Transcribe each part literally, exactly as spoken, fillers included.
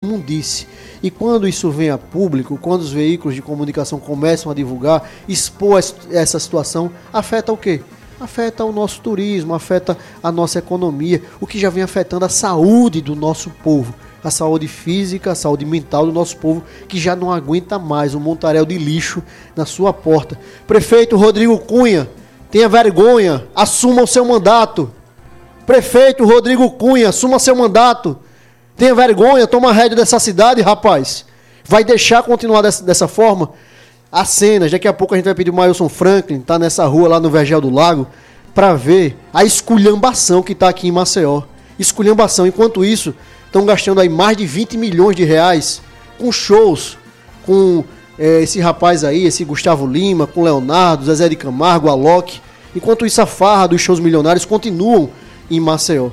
imundice. E quando isso vem a público, quando os veículos de comunicação começam a divulgar, expor essa situação, afeta o quê? Afeta o nosso turismo, afeta a nossa economia, o que já vem afetando a saúde do nosso povo, a saúde física, a saúde mental do nosso povo, que já não aguenta mais um montaréu de lixo na sua porta. Prefeito Rodrigo Cunha, tenha vergonha, assuma o seu mandato. Prefeito Rodrigo Cunha, assuma seu mandato. Tenha vergonha, toma a rédea dessa cidade, rapaz. Vai deixar continuar dessa, dessa forma? As cenas, daqui a pouco a gente vai pedir o Mailson Franklin, tá nessa rua lá no Vergel do Lago, para ver a esculhambação que tá aqui em Maceió. Esculhambação. Enquanto isso, estão gastando aí mais de vinte milhões de reais com shows, com é, esse rapaz aí, esse Gustavo Lima, com Leonardo, Zezé de Camargo, Alok. Enquanto isso, a farra dos shows milionários continuam em Maceió.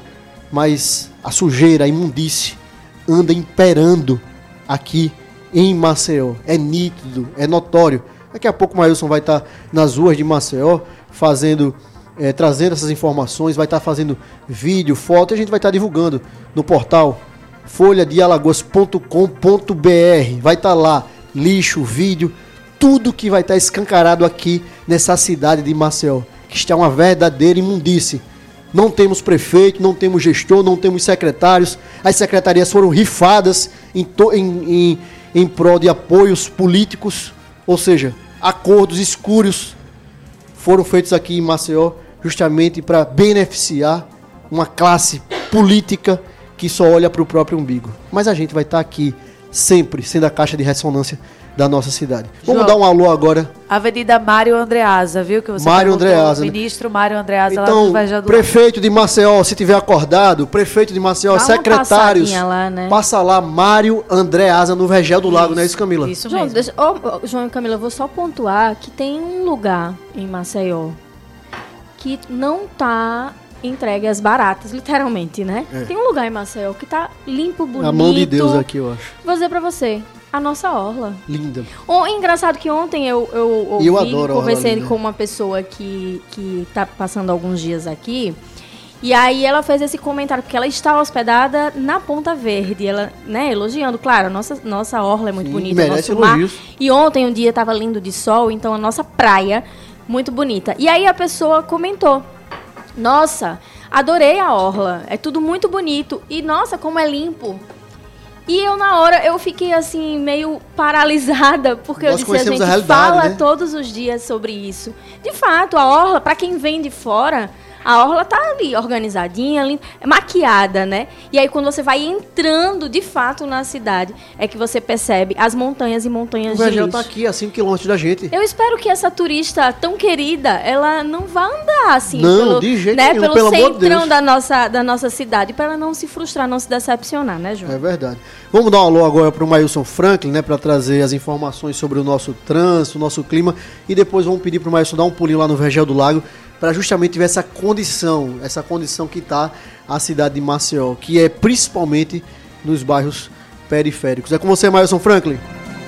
Mas a sujeira, a imundície, anda imperando aqui em Maceió. É nítido, é notório. Daqui a pouco o Mailson vai estar nas ruas de Maceió, fazendo, é, trazendo essas informações, vai estar fazendo vídeo, foto, e a gente vai estar divulgando no portal folha de alagoas ponto com ponto b r. Vai estar lá, lixo, vídeo, tudo que vai estar escancarado aqui nessa cidade de Maceió, que está uma verdadeira imundície. Não temos prefeito, não temos gestor, não temos secretários. As secretarias foram rifadas em, to, em, em, em prol de apoios políticos, ou seja, acordos escuros foram feitos aqui em Maceió justamente para beneficiar uma classe política que só olha para o próprio umbigo. Mas a gente vai estar aqui sempre sendo a caixa de ressonância da nossa cidade. Vamos João, dar um alô agora. Avenida Mário Andreasa, viu? Que você Mário Andreasa. Ministro Mário Andreasa. Então, lá no Vergel do prefeito de Maceió, se tiver acordado, prefeito de Maceió, dá secretários, lá, né? Passa lá, Mário Andreasa, no Vergel do Lago, isso, não é isso, Camila? Isso João, mesmo. Deixa, oh, João e Camila, eu vou só pontuar que tem um lugar em Maceió que não tá entregue às baratas, literalmente, né? É. Tem um lugar em Maceió que tá limpo, bonito. A mão de Deus aqui, eu acho. Vou dizer pra você, a nossa orla. Linda. O engraçado que ontem eu, eu ouvi, eu adoro conversei com uma pessoa que, que tá passando alguns dias aqui, e aí ela fez esse comentário, porque ela está hospedada na Ponta Verde, ela, né, elogiando, claro, a nossa, nossa orla é muito Sim, bonita, merece nosso mar. Elogios. E ontem um dia tava lindo de sol, então a nossa praia, muito bonita. E aí a pessoa comentou, nossa, adorei a orla, é tudo muito bonito, e nossa, como é limpo. E eu, na hora, eu fiquei, assim, meio paralisada, porque Nós eu disse, a gente a fala né? todos os dias sobre isso. De fato, a orla, para quem vem de fora, a orla tá ali, organizadinha, limpa, maquiada, né? E aí, quando você vai entrando, de fato, na cidade, é que você percebe as montanhas e montanhas de lixo. O Vergel tá aqui, a cinco quilômetros da gente. Eu espero que essa turista tão querida, ela não vá andar, assim, não, pelo, de jeito né, nenhum, pelo, pelo centrão amor de Deus. da nossa, da nossa cidade, para ela não se frustrar, não se decepcionar, né, João? É verdade. Vamos dar um alô agora para o Mailson Franklin, né, para trazer as informações sobre o nosso trânsito, o nosso clima, e depois vamos pedir para o Mailson dar um pulinho lá no Vergel do Lago, para justamente ver essa condição, essa condição que está a cidade de Maceió, que é principalmente nos bairros periféricos. É com você, Mailson Franklin.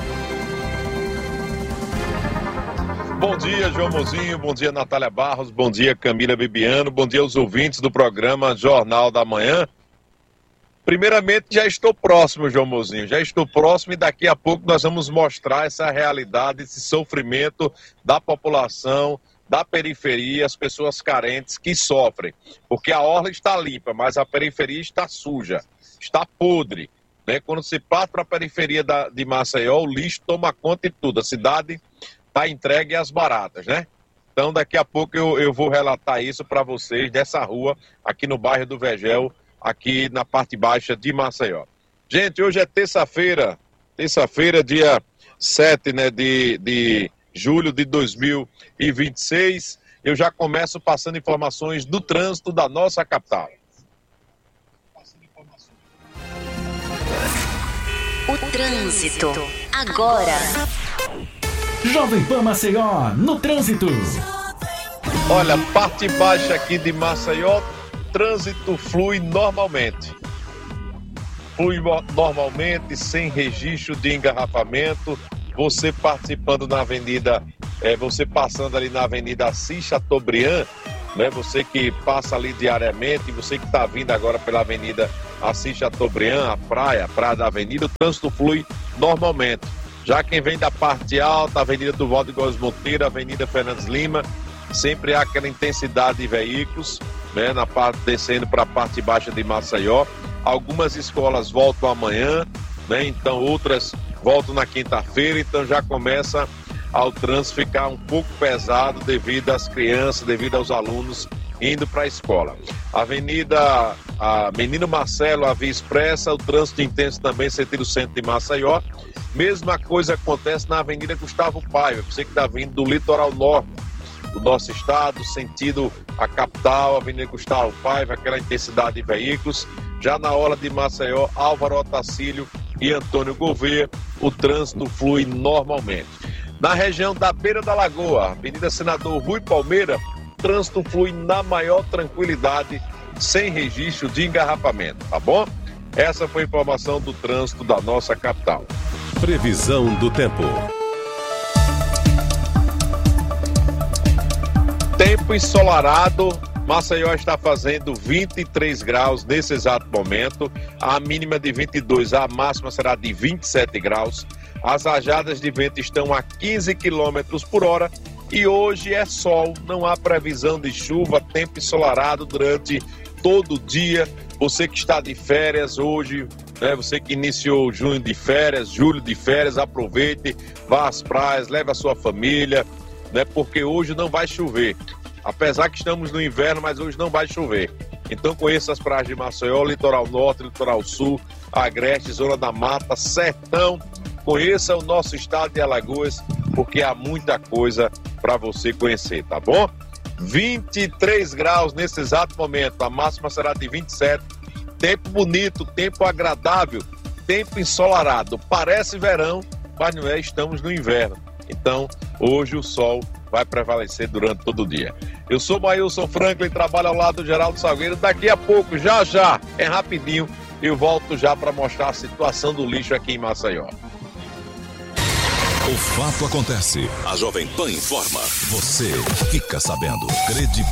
Bom dia, João Mozinho, bom dia, Natália Barros, bom dia, Camila Bibiano, bom dia aos ouvintes do programa Jornal da Manhã. Primeiramente, já estou próximo, João Mozinho, já estou próximo e daqui a pouco nós vamos mostrar essa realidade, esse sofrimento da população, da periferia, as pessoas carentes que sofrem, porque a orla está limpa, mas a periferia está suja, está podre, né? Quando se parte para a periferia da, de Maceió, o lixo toma conta de tudo, a cidade está entregue às baratas, né? Então daqui a pouco eu, eu vou relatar isso para vocês, dessa rua, aqui no bairro do Vergel, aqui na parte baixa de Maceió. Gente, hoje é terça-feira, terça-feira, dia sete, né, de... de julho de dois mil e vinte e seis, eu já começo passando informações do trânsito da nossa capital. O trânsito, agora. Jovem Pan Maceió, no trânsito. Olha, parte baixa aqui de Maceió, trânsito flui normalmente. Flui normalmente, sem registro de engarrafamento. Você participando na avenida, é, você passando ali na avenida Assis Chateaubriand, né? Você que passa ali diariamente, você que está vindo agora pela Avenida Assis Chateaubriand, a praia, a praia da Avenida, o trânsito flui normalmente. Já quem vem da parte alta, Avenida do Valdo de Góes Monteiro, Avenida Fernandes Lima, sempre há aquela intensidade de veículos, né, na parte descendo para a parte baixa de Maceió. Algumas escolas voltam amanhã, né, então outras voltam na quinta-feira, então já começa ao trânsito ficar um pouco pesado devido às crianças, devido aos alunos indo para a escola. Avenida a Menino Marcelo, a Via Expressa, o trânsito intenso também, sentido centro de Maceió. Mesma coisa acontece na Avenida Gustavo Paiva, você que está vindo do litoral norte do nosso estado, sentido a capital, Avenida Gustavo Paiva, aquela intensidade de veículos. Já na hora de Maceió, Álvaro Otacílio e Antônio Gouveia, o trânsito flui normalmente. Na região da Beira da Lagoa, Avenida Senador Rui Palmeira, o trânsito flui na maior tranquilidade, sem registro de engarrafamento, tá bom? Essa foi a informação do trânsito da nossa capital. Previsão do tempo. Tempo ensolarado, Maceió está fazendo vinte e três graus nesse exato momento, a mínima de vinte e dois, a máxima será de vinte e sete graus. As rajadas de vento estão a quinze quilômetros por hora e hoje é sol, não há previsão de chuva, tempo ensolarado durante todo o dia. Você que está de férias hoje, né, você que iniciou junho de férias, julho de férias, aproveite, vá às praias, leve a sua família, né, porque hoje não vai chover. Apesar que estamos no inverno, mas hoje não vai chover. Então conheça as praias de Maceió, litoral norte, litoral sul, Agreste, Zona da Mata, Sertão. Conheça o nosso estado de Alagoas, porque há muita coisa para você conhecer, tá bom? vinte e três graus nesse exato momento, a máxima será de vinte e sete. Tempo bonito, tempo agradável, tempo ensolarado. Parece verão, mas não é, estamos no inverno. Então, hoje o sol vai prevalecer durante todo o dia. Eu sou Maílson Franklin, trabalho ao lado do Geraldo Salgueiro. Daqui a pouco, já já, é rapidinho, eu volto já para mostrar a situação do lixo aqui em Maceió. O fato acontece. A Jovem Pan informa. Você fica sabendo. Credibilidade.